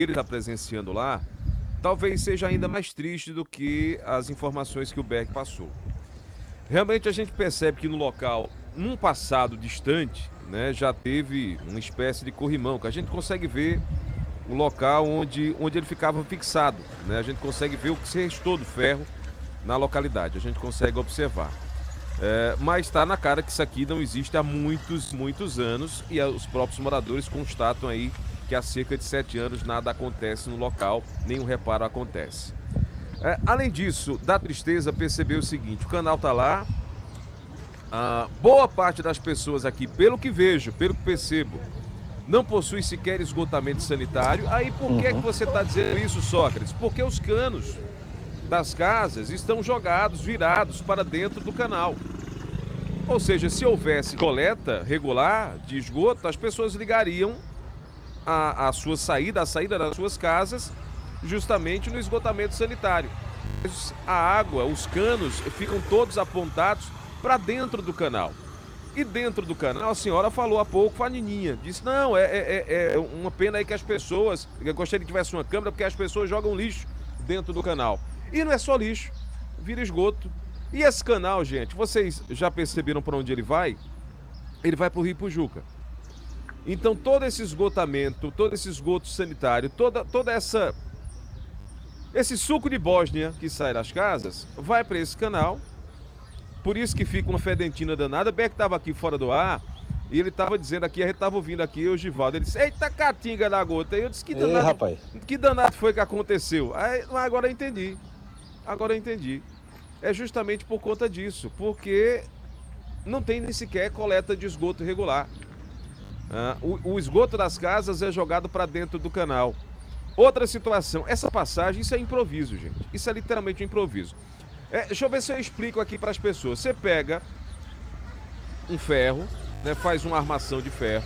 ele está presenciando lá, talvez seja ainda mais triste do que as informações que o Berg passou. Realmente a gente percebe que no local, num passado distante, né, já teve uma espécie de corrimão, que a gente consegue ver o local onde ele ficava fixado, né? A gente consegue ver o que se restou do ferro na localidade, a gente consegue observar. Mas está na cara que isso aqui não existe há muitos, muitos anos e os próprios moradores constatam aí que há cerca de 7 anos nada acontece no local, nenhum reparo acontece. Além disso, dá tristeza perceber o seguinte, o canal está lá, boa parte das pessoas aqui, pelo que vejo, pelo que percebo, não possui sequer esgotamento sanitário. Aí por que você está dizendo isso, Sócrates? Porque os canos das casas estão jogados, virados para dentro do canal. Ou seja, se houvesse coleta regular de esgoto, as pessoas ligariam a sua saída, a saída das suas casas, justamente no esgotamento sanitário. A água, os canos ficam todos apontados para dentro do canal. E dentro do canal, a senhora falou há pouco com a Nininha. Disse, não, é uma pena aí que as pessoas... Eu gostaria que tivesse uma câmera, porque as pessoas jogam lixo dentro do canal. E não é só lixo, vira esgoto. E esse canal, gente, vocês já perceberam para onde ele vai? Ele vai para o Rio Pujuca. Então todo esse esgotamento, todo esse esgoto sanitário, toda esse suco de Bósnia que sai das casas, vai para esse canal. Por isso que fica uma fedentina danada. O Beck estava aqui fora do ar e ele estava dizendo aqui, a gente estava ouvindo aqui, o Givaldo, ele disse, eita catinga da gota. E eu disse, que danado foi que aconteceu? Aí, agora eu entendi. Agora eu entendi. É justamente por conta disso, porque não tem nem sequer coleta de esgoto regular. O esgoto das casas é jogado para dentro do canal. Outra situação, essa passagem, isso é improviso, gente. Isso é literalmente um improviso. Deixa eu ver se eu explico aqui para as pessoas. Você pega um ferro, né, faz uma armação de ferro,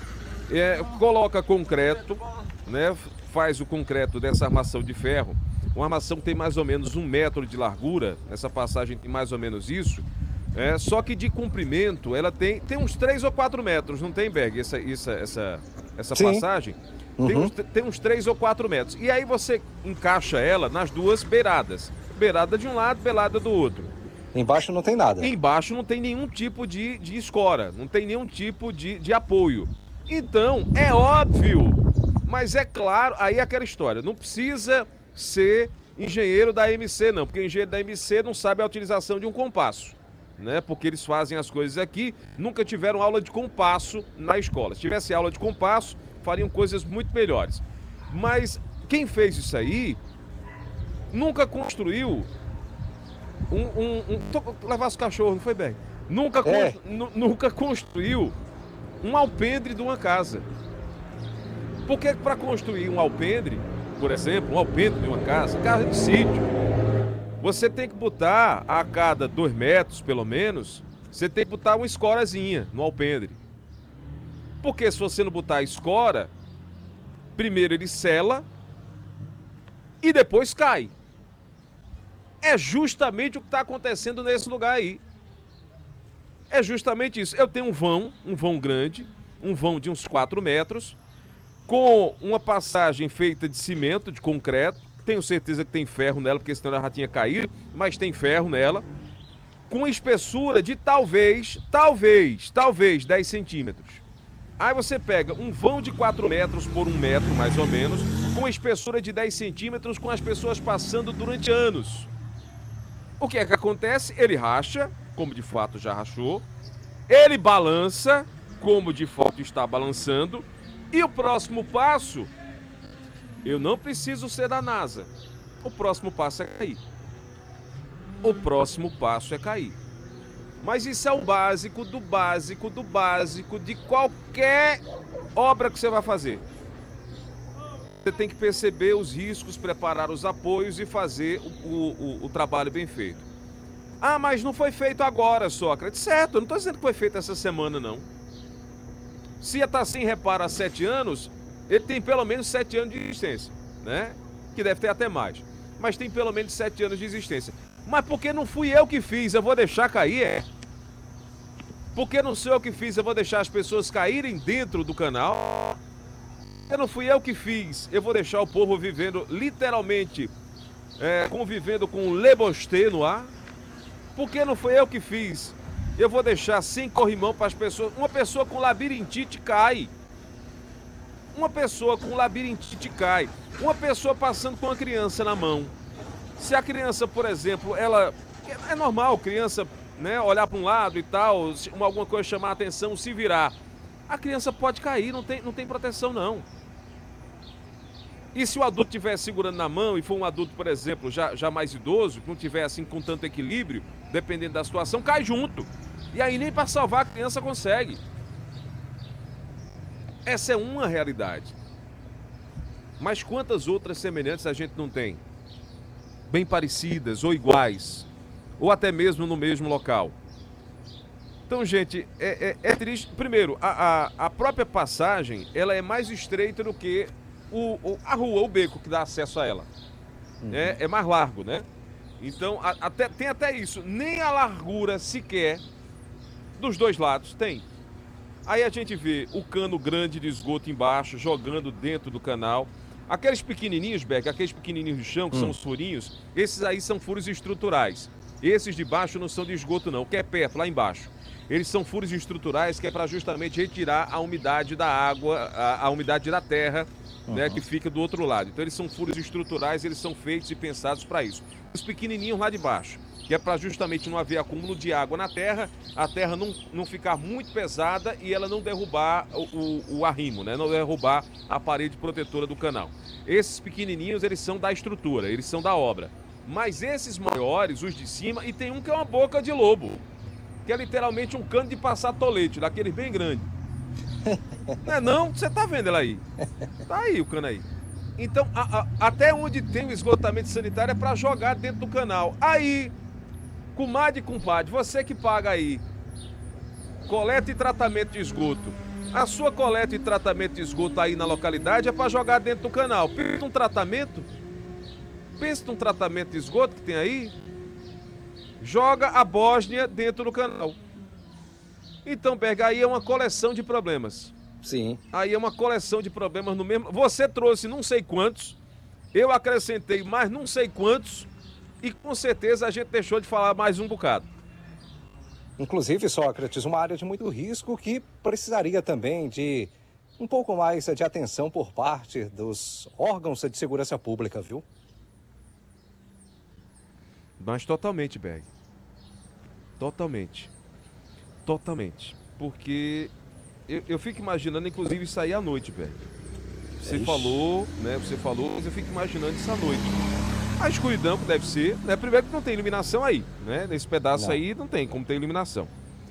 coloca concreto, né, faz o concreto dessa armação de ferro. Uma armação que tem mais ou menos 1 metro de largura, essa passagem tem mais ou menos isso, só que de comprimento ela tem uns 3 ou 4 metros, não tem, Berg, essa passagem? Tem uns 3 ou 4 metros. E aí você encaixa ela nas duas beiradas. Beirada de um lado, beirada do outro. Embaixo não tem nada. Embaixo não tem nenhum tipo de escora, não tem nenhum tipo de apoio. Então, é óbvio, mas é claro, aí é aquela história, não precisa ser engenheiro da MC não, porque engenheiro da MC não sabe a utilização de um compasso, né? Porque eles fazem as coisas aqui, nunca tiveram aula de compasso na escola. Se tivesse aula de compasso, fariam coisas muito melhores. Mas quem fez isso aí nunca construiu levar os cachorros, não foi bem? Nunca construiu um alpendre de uma casa. Porque para construir um alpendre, por exemplo, um alpendre de uma casa de sítio, você tem que botar a cada 2 metros, pelo menos, você tem que botar uma escorazinha no alpendre. Porque se você não botar a escora, primeiro ele sela e depois cai. É justamente o que está acontecendo nesse lugar aí. É justamente isso. Eu tenho um vão grande, um vão de uns 4 metros, com uma passagem feita de cimento, de concreto. Tenho certeza que tem ferro nela, porque senão ela já tinha caído, mas tem ferro nela. Com espessura de talvez 10 centímetros. Aí você pega um vão de 4 metros por 1 metro, mais ou menos, com espessura de 10 centímetros, com as pessoas passando durante anos. O que é que acontece? Ele racha, como de fato já rachou. Ele balança, como de fato está balançando. E o próximo passo, eu não preciso ser da NASA. O próximo passo é cair. O próximo passo é cair. Mas isso é o básico do básico do básico de qualquer obra que você vai fazer. Você tem que perceber os riscos, preparar os apoios e fazer o trabalho bem feito. Ah, mas não foi feito agora, Sócrates. Certo, eu não estou dizendo que foi feito essa semana, não. Se ia estar sem reparo há 7 anos, ele tem pelo menos 7 anos de existência, né? Que deve ter até mais. Mas tem pelo menos 7 anos de existência. Mas porque não fui eu que fiz, eu vou deixar cair, Porque não sou eu que fiz, eu vou deixar as pessoas caírem dentro do canal. porque não fui eu que fiz, eu vou deixar o povo vivendo, literalmente, convivendo com um lebostê no ar? Porque não foi eu que fiz, eu vou deixar sem corrimão para as pessoas. Uma pessoa com labirintite cai. Uma pessoa com labirintite cai. Uma pessoa passando com uma criança na mão. Se a criança, por exemplo, ela... É normal, criança, né, olhar para um lado e tal, alguma coisa chamar a atenção, se virar. A criança pode cair, não tem proteção não. E se o adulto estiver segurando na mão e for um adulto, por exemplo, já mais idoso, que não tiver assim com tanto equilíbrio, dependendo da situação, cai junto. E aí nem para salvar a criança consegue. Essa é uma realidade. Mas quantas outras semelhantes a gente não tem? Bem parecidas ou iguais, ou até mesmo no mesmo local. Então, gente, é triste. Primeiro, a própria passagem, ela é mais estreita do que a rua, o beco que dá acesso a ela. É mais largo, né? Então, tem até isso. Nem a largura sequer dos dois lados tem. Aí a gente vê o cano grande de esgoto embaixo, jogando dentro do canal. Aqueles pequenininhos, Beck, aqueles pequenininhos do chão, que são os furinhos, esses aí são furos estruturais. Esses de baixo não são de esgoto não, que é perto, lá embaixo. Eles são furos estruturais que é para justamente retirar a umidade da água, a umidade da terra, né, que fica do outro lado. Então eles são furos estruturais, eles são feitos e pensados para isso. Os pequenininhos lá de baixo, que é para justamente não haver acúmulo de água na terra, a terra não ficar muito pesada e ela não derrubar o arrimo, né? Não derrubar a parede protetora do canal. Esses pequenininhos, eles são da estrutura, eles são da obra. Mas esses maiores, os de cima, e tem um que é uma boca de lobo, que é literalmente um cano de passar tolete, daqueles bem grande. Não é não? Você tá vendo ela aí? Tá aí o cano aí. Então, até onde tem o esgotamento sanitário é para jogar dentro do canal. Aí, comadre e compadre, você que paga aí coleta e tratamento de esgoto, a sua coleta e tratamento de esgoto aí na localidade é para jogar dentro do canal. Pensa num tratamento? Pensa num tratamento de esgoto que tem aí? Joga a Bósnia dentro do canal. Então, Berg, aí é uma coleção de problemas. Sim. Aí é uma coleção de problemas no mesmo... Você trouxe não sei quantos, eu acrescentei mais não sei quantos, e com certeza a gente deixou de falar mais um bocado. Inclusive, Sócrates, uma área de muito risco que precisaria também de um pouco mais de atenção por parte dos órgãos de segurança pública, viu? Mas totalmente, Berg. Totalmente. Totalmente. Porque eu fico imaginando, inclusive, isso aí à noite, Berg. Você falou, né? Você falou, mas eu fico imaginando isso à noite. A escuridão que deve ser, né? Primeiro que não tem iluminação aí, né? Nesse pedaço aí não tem como ter iluminação.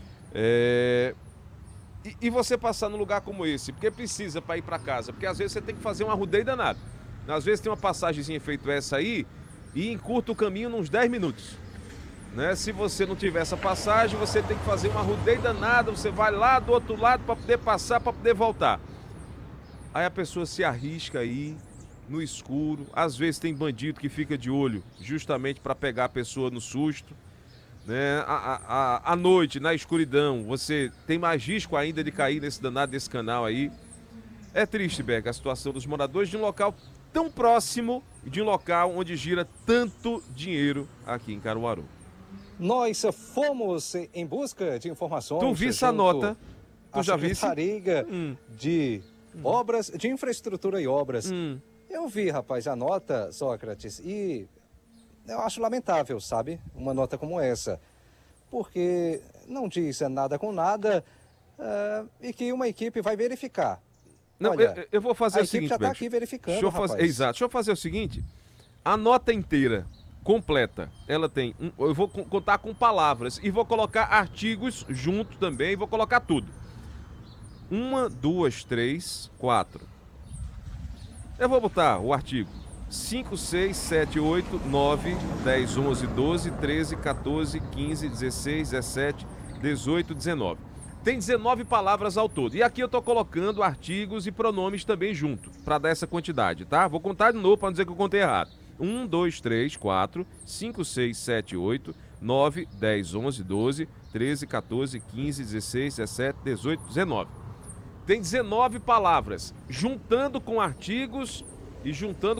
E você passar num lugar como esse, porque precisa para ir para casa, porque às vezes você tem que fazer um arrudeio danado. Às vezes tem uma passagemzinha feito essa aí e encurta o caminho nos 10 minutos. Né? Se você não tiver essa passagem, você tem que fazer um arrudeio danado, você vai lá do outro lado para poder passar, para poder voltar. Aí a pessoa se arrisca aí no escuro, às vezes tem bandido que fica de olho justamente para pegar a pessoa no susto, né? À noite, na escuridão, você tem mais risco ainda de cair nesse danado desse canal aí. É triste, Beca, a situação dos moradores de um local tão próximo, de um local onde gira tanto dinheiro aqui em Caruaru. Nós fomos em busca de informações. Tu visse a nota? Tu já visse? Secretaria de Obras, de Infraestrutura e Obras. Eu vi, rapaz, a nota, Sócrates, e eu acho lamentável, sabe? Uma nota como essa. Porque não diz nada com nada e que uma equipe vai verificar. Não, olha, eu vou fazer o seguinte, a equipe já está aqui verificando, rapaz. Exato. Deixa eu fazer o seguinte. A nota inteira, completa, ela tem... eu vou contar com palavras e vou colocar artigos junto também, vou colocar tudo. 1, 2, 3, 4. Eu vou botar o artigo 5, 6, 7, 8, 9, 10, 11, 12, 13, 14, 15, 16, 17, 18, 19. Tem 19 palavras ao todo. E aqui eu tô colocando artigos e pronomes também junto, para dar essa quantidade, tá? Vou contar de novo para não dizer que eu contei errado. 1, 2, 3, 4, 5, 6, 7, 8, 9, 10, 11, 12, 13, 14, 15, 16, 17, 18, 19. tem 19 palavras, juntando com artigos e juntando